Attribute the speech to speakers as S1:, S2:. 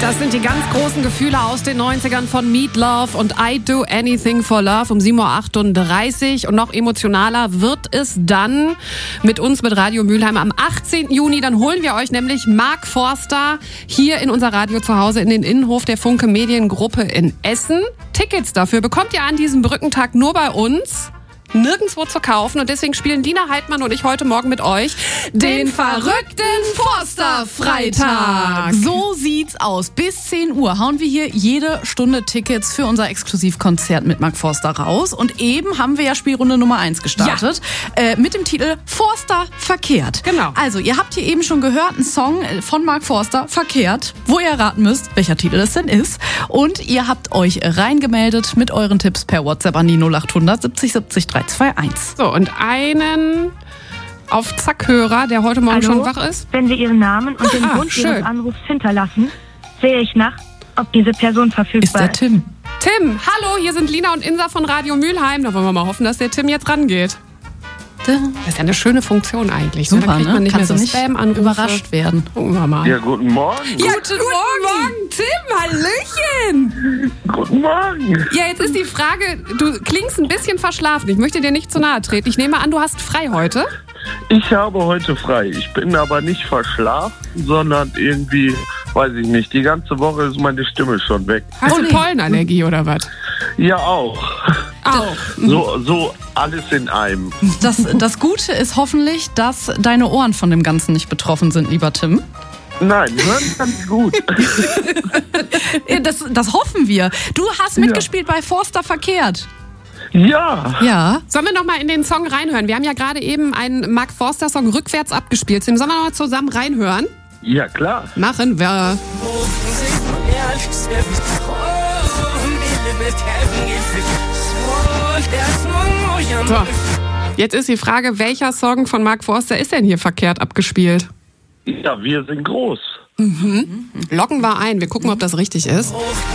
S1: Das sind die ganz großen Gefühle aus den 90ern von Meat Love und I Do Anything for Love um 7.38 Uhr. Und noch emotionaler wird es dann mit uns, mit Radio Mülheim am 18. Juni. Dann holen wir euch nämlich Mark Forster hier in unser Radio zu Hause in den Innenhof der Funke Mediengruppe in Essen. Tickets dafür bekommt ihr an diesem Brückentag nur bei uns. Nirgendwo zu kaufen und deswegen spielen Dina Heidmann und ich heute Morgen mit euch den verrückten Forster-Freitag.
S2: So sieht's aus. Bis 10 Uhr hauen wir hier jede Stunde Tickets für unser Exklusivkonzert mit Mark Forster raus. Und eben haben wir ja Spielrunde Nummer 1 gestartet. Ja. Mit dem Titel Forster verkehrt.
S1: Genau.
S2: Also, ihr habt hier eben schon gehört, einen Song von Mark Forster, Verkehrt, wo ihr raten müsst, welcher Titel es denn ist. Und ihr habt euch reingemeldet mit euren Tipps per WhatsApp an die 0800 70 70 321.
S1: So, und einen auf Zackhörer, der heute Morgen schon wach ist.
S3: Wenn Sie Ihren Namen und den Grund Ihres Anrufs hinterlassen, sehe ich nach, ob diese Person verfügbar ist.
S2: Ist der Tim?
S1: Tim, hallo, hier sind Lina und Insa von Radio Mülheim. Da wollen wir mal hoffen, dass der Tim jetzt rangeht. Das ist ja eine schöne Funktion eigentlich.
S2: Super,
S1: da kriegt man nicht
S2: Kannst
S1: mehr so
S2: du nicht
S1: Spam-Anrufe.
S2: überrascht werden.
S1: Gucken wir mal.
S4: Ja, guten Morgen.
S1: Ja, guten Morgen, Tim, hallöchen.
S4: Guten Morgen.
S1: Ja, jetzt ist die Frage, du klingst ein bisschen verschlafen. Ich möchte dir nicht zu nahe treten. Ich nehme an, du hast frei heute.
S4: Ich habe heute frei. Ich bin aber nicht verschlafen, sondern irgendwie, weiß ich nicht, die ganze Woche ist meine Stimme schon weg.
S1: Hast du Pollenallergie oder was?
S4: Ja, auch.
S1: Auch.
S4: So alles in einem.
S2: Das Gute ist hoffentlich, dass deine Ohren von dem Ganzen nicht betroffen sind, lieber Tim.
S4: Nein, hören ganz gut.
S2: Das hoffen wir. Du hast mitgespielt bei Forster verkehrt.
S4: Ja.
S2: Ja.
S1: Sollen wir noch mal in den Song reinhören? Wir haben ja gerade eben einen Mark Forster Song rückwärts abgespielt. Tim, sollen wir noch mal zusammen reinhören?
S4: Ja, klar.
S1: Machen wir. So, jetzt ist die Frage, welcher Song von Mark Forster ist denn hier verkehrt abgespielt?
S4: Ja, wir sind groß.
S1: Loggen wir ein. Wir gucken, ob das richtig ist.